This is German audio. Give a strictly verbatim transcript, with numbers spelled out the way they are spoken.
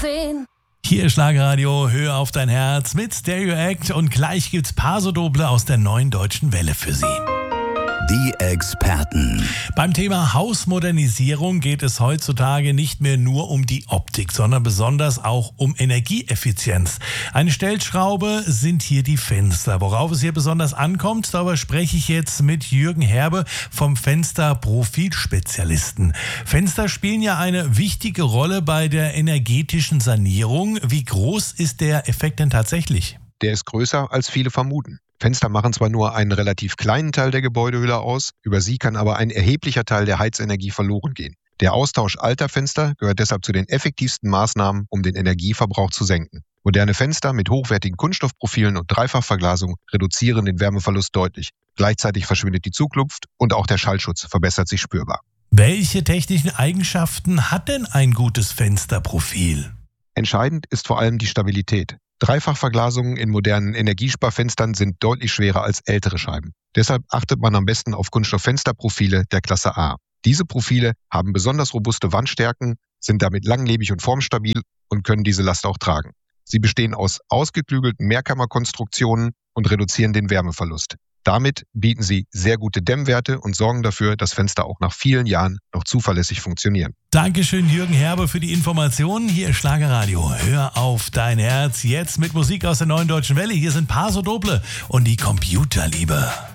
sehen. Hier Schlagerradio, Höhe auf dein Herz mit Stereo Act und gleich gibt's Paso Doble aus der Neuen Deutschen Welle für Sie. Die Experten. Beim Thema Hausmodernisierung geht es heutzutage nicht mehr nur um die Optik, sondern besonders auch um Energieeffizienz. Eine Stellschraube sind hier die Fenster. Worauf es hier besonders ankommt, darüber spreche ich jetzt mit Jürgen Herbe vom Fenster-Profilspezialisten. Fenster spielen ja eine wichtige Rolle bei der energetischen Sanierung. Wie groß ist der Effekt denn tatsächlich? Der ist größer, als viele vermuten. Fenster machen zwar nur einen relativ kleinen Teil der Gebäudehülle aus, über sie kann aber ein erheblicher Teil der Heizenergie verloren gehen. Der Austausch alter Fenster gehört deshalb zu den effektivsten Maßnahmen, um den Energieverbrauch zu senken. Moderne Fenster mit hochwertigen Kunststoffprofilen und Dreifachverglasung reduzieren den Wärmeverlust deutlich. Gleichzeitig verschwindet die Zugluft und auch der Schallschutz verbessert sich spürbar. Welche technischen Eigenschaften hat denn ein gutes Fensterprofil? Entscheidend ist vor allem die Stabilität. Dreifachverglasungen in modernen Energiesparfenstern sind deutlich schwerer als ältere Scheiben. Deshalb achtet man am besten auf Kunststofffensterprofile der Klasse A. Diese Profile haben besonders robuste Wandstärken, sind damit langlebig und formstabil und können diese Last auch tragen. Sie bestehen aus ausgeklügelten Mehrkammerkonstruktionen und reduzieren den Wärmeverlust. Damit bieten sie sehr gute Dämmwerte und sorgen dafür, dass Fenster auch nach vielen Jahren noch zuverlässig funktionieren. Dankeschön, Jürgen Herbe, für die Informationen. Hier ist Schlagerradio. Hör auf dein Herz. Jetzt mit Musik aus der Neuen Deutschen Welle. Hier sind Paso Doble und die Computerliebe.